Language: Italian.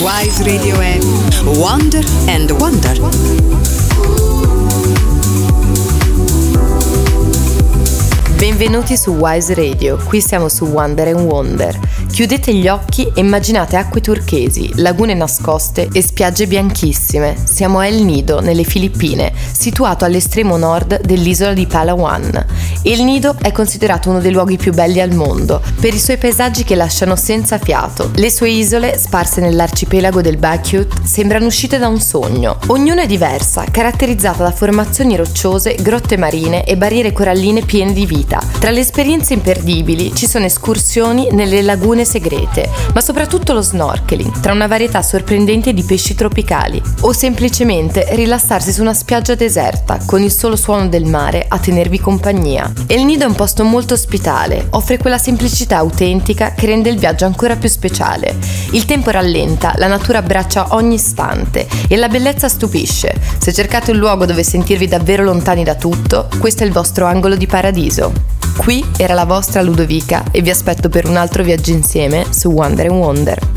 Wise Radio è Wonder and Wonder. Benvenuti su Wise Radio, qui siamo su Wonder and Wonder. Chiudete gli occhi e immaginate acque turchesi, lagune nascoste e spiagge bianchissime. Siamo a El Nido, nelle Filippine, situato all'estremo nord dell'isola di Palawan. El Nido è considerato uno dei luoghi più belli al mondo, per i suoi paesaggi che lasciano senza fiato. Le sue isole, sparse nell'arcipelago del Baciut, sembrano uscite da un sogno. Ognuna è diversa, caratterizzata da formazioni rocciose, grotte marine e barriere coralline piene di vita. Tra le esperienze imperdibili ci sono escursioni nelle lagune segrete, ma soprattutto lo snorkeling tra una varietà sorprendente di pesci tropicali, o semplicemente rilassarsi su una spiaggia deserta con il solo suono del mare a tenervi compagnia. El Nido è un posto molto ospitale, offre quella semplicità autentica che rende il viaggio ancora più speciale. Il tempo rallenta, la natura abbraccia ogni istante e la bellezza stupisce. Se cercate un luogo dove sentirvi davvero lontani da tutto, questo è il vostro angolo di paradiso. Qui era la vostra Ludovica e vi aspetto per un altro viaggio insieme su Wonder and Wonder.